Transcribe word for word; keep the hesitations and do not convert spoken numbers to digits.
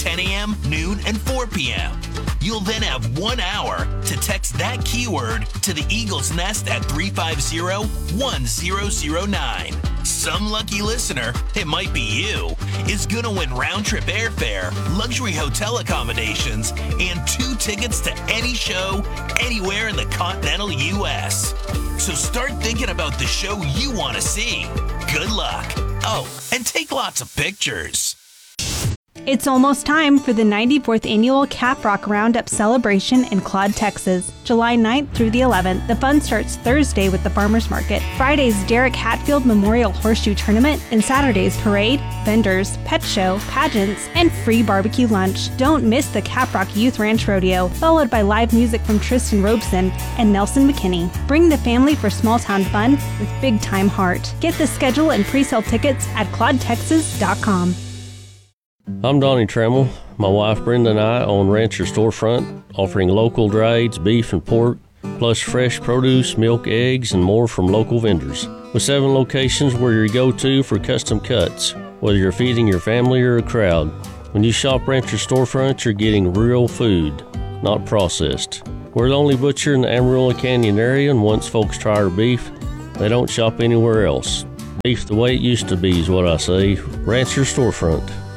ten a.m., noon, and four p.m. You'll then have one hour to text that keyword to the Eagle's Nest at three five zero, one zero zero nine. Some lucky listener, it might be you, is going to win round-trip airfare, luxury hotel accommodations, and two tickets to any show anywhere in the continental U S. So start thinking about the show you want to see. Good luck. Oh, and take lots of pictures. It's almost time for the ninety-fourth Annual Cap Rock Roundup celebration in Claude, Texas. July ninth through the eleventh, the fun starts Thursday with the Farmers Market, Friday's Derek Hatfield Memorial Horseshoe Tournament, and Saturday's parade, vendors, pet show, pageants, and free barbecue lunch. Don't miss the Cap Rock Youth Ranch Rodeo, followed by live music from Tristan Robeson and Nelson McKinney. Bring the family for small-town fun with big-time heart. Get the schedule and pre-sale tickets at claude texas dot com. I'm Donnie Trammell. My wife Brenda and I own Rancher Storefront, offering local drieds, beef and pork, plus fresh produce, milk, eggs, and more from local vendors. With seven locations, we're your go-to for custom cuts, whether you're feeding your family or a crowd. When you shop Rancher Storefront, you're getting real food, not processed. We're the only butcher in the Amarillo Canyon area, and once folks try our beef, they don't shop anywhere else. Beef the way it used to be is what I say. Rancher Storefront.